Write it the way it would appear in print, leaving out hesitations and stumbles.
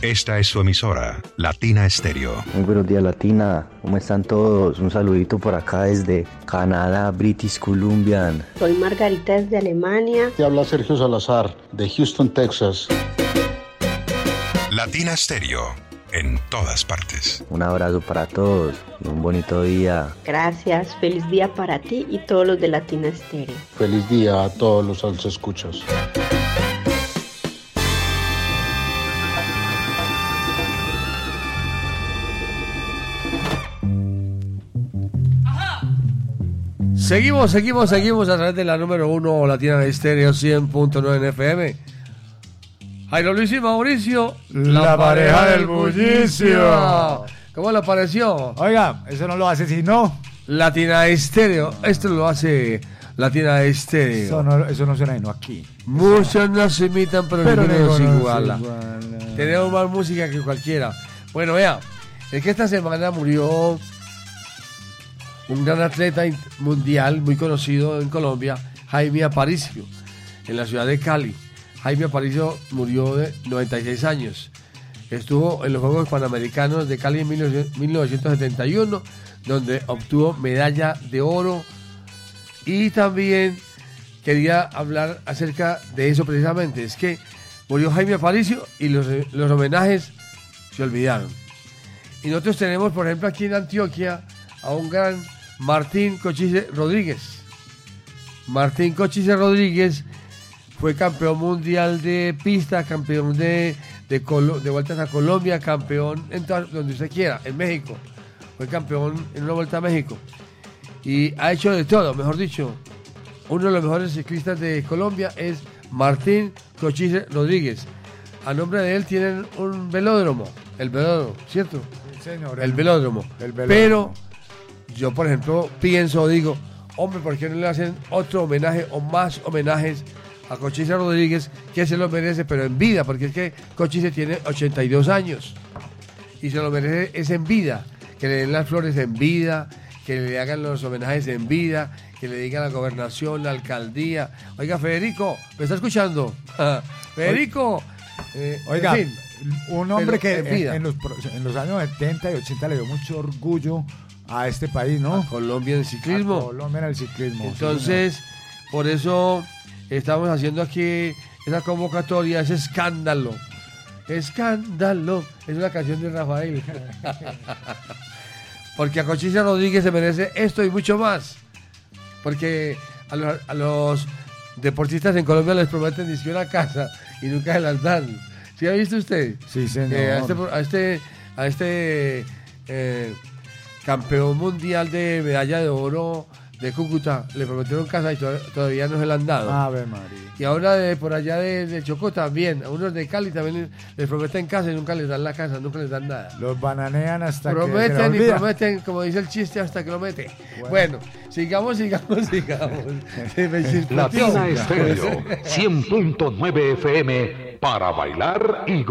Esta es su emisora, Latina Estéreo. Muy buenos días, Latina. ¿Cómo están todos? Un saludito por acá desde Canadá, British Columbia. Soy Margarita desde Alemania. Te habla Sergio Salazar de Houston, Texas. Latina Estéreo, en todas partes. Un abrazo para todos y un bonito día. Gracias, feliz día para ti y todos los de Latina Estéreo. Feliz día a todos los salsaescuchas. Seguimos a través de la número 1 Latina Estéreo 100.9 en FM. Jairo Luis y Mauricio, la pareja del bullicio. ¿Cómo le pareció? Oiga, eso no lo hace sino Latina Estéreo. Esto lo hace Latina Estéreo. Eso no suena sino aquí. Muchos nos imitan, pero ninguno nos iguala. iguala. Tenemos más música que cualquiera. Bueno, vea, es que esta semana murió un gran atleta mundial muy conocido en Colombia, Jaime Aparicio, en la ciudad de Cali. Jaime Aparicio murió de 96 años. Estuvo en los Juegos Panamericanos de Cali en 1971, donde obtuvo medalla de oro. Y también quería hablar acerca de eso precisamente. Es que murió Jaime Aparicio y los homenajes se olvidaron. Y nosotros tenemos, por ejemplo, aquí en Antioquia, a un gran Martín Cochise Rodríguez. Martín Cochise Rodríguez fue campeón mundial de pista, campeón de vueltas a Colombia, campeón en donde usted quiera, en México. Fue campeón en una vuelta a México. Y ha hecho de todo, mejor dicho. Uno de los mejores ciclistas de Colombia es Martín Cochise Rodríguez. A nombre de él tienen un velódromo, el velódromo, ¿cierto? Sí, señor, el velódromo. Pero yo, por ejemplo, digo, hombre, ¿por qué no le hacen otro homenaje o más homenajes a Cochise Rodríguez, que se lo merece, pero en vida? Porque es que Cochise tiene 82 años y se lo merece es en vida, que le den las flores en vida, que le hagan los homenajes en vida, que le digan la gobernación, la alcaldía. Oiga, Federico, ¿me está escuchando? Federico. Oiga, en fin, un hombre que en en los años 70 y 80 le dio mucho orgullo a este país, ¿no? A Colombia en el ciclismo. A Colombia en el ciclismo. Entonces, por eso estamos haciendo aquí esa convocatoria, ese escándalo. Escándalo. Es una canción de Rafael. Porque a Cochise Rodríguez se merece esto y mucho más. Porque a los deportistas en Colombia les prometen ni siquiera casa y nunca se las dan. ¿Sí ha visto usted? Sí, señor. A este campeón mundial de medalla de oro de Cúcuta le prometieron casa y todavía no se la han dado. Ave María. Y ahora por allá de Chocó también, a unos de Cali también les prometen casa y nunca les dan la casa, nunca les dan nada. Los bananean hasta prometen y prometen, como dice el chiste, hasta que lo mete. Bueno, sigamos. Latina Estéreo 100.9 FM para bailar y